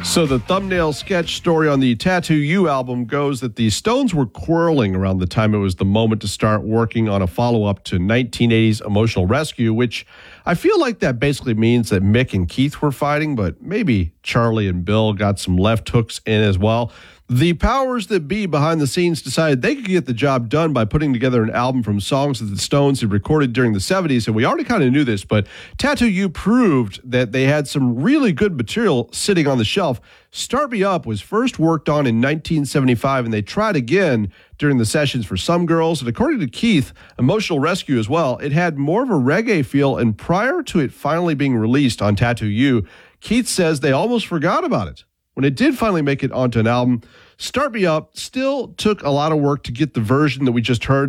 So the thumbnail sketch story on the Tattoo You album goes that the Stones were quarreling around the time it was the moment to start working on a follow-up to 1980's Emotional Rescue, which I feel like that basically means that Mick and Keith were fighting, but maybe Charlie and Bill got some left hooks in as well. The powers that be behind the scenes decided they could get the job done by putting together an album from songs that the Stones had recorded during the 70s, and we already kind of knew this, but Tattoo You proved that they had some really good material sitting on the shelf. Start Me Up was first worked on in 1975, and they tried again during the sessions for Some Girls, and according to Keith, Emotional Rescue as well, it had more of a reggae feel, and prior to it finally being released on Tattoo You, Keith says they almost forgot about it. When it did finally make it onto an album, Start Me Up still took a lot of work to get the version that we just heard